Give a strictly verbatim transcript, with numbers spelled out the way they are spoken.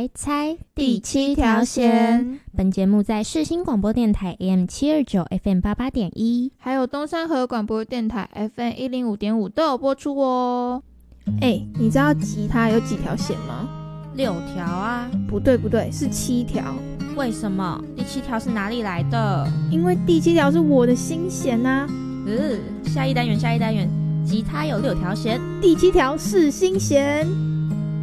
猜第七条弦。本节目在世新广播电台 A M 七二九 F M 八八点一， 还有东山河广播电台 F M 一零五点五都有播出哦。哎，你知道吉他有几条弦吗？ 六条啊。 不对不对，是七条。 为什么？第七条是哪里来的？ 因为第七条是我的心弦啊。 嗯，下一单元下一单元，吉他有六条弦， 第七条是心弦。